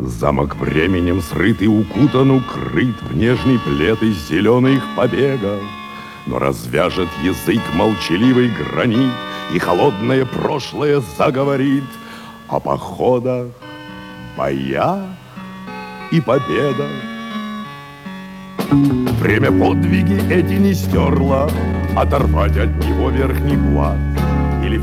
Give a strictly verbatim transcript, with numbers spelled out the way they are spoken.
Замок временем срыт и укутан, укрыт в нежный плед из зеленых побегов. Но развяжет язык молчаливый гранит, и холодное прошлое заговорит о походах, боях и победах. Время подвиги эти не стерло, оторвать от него верхний плат.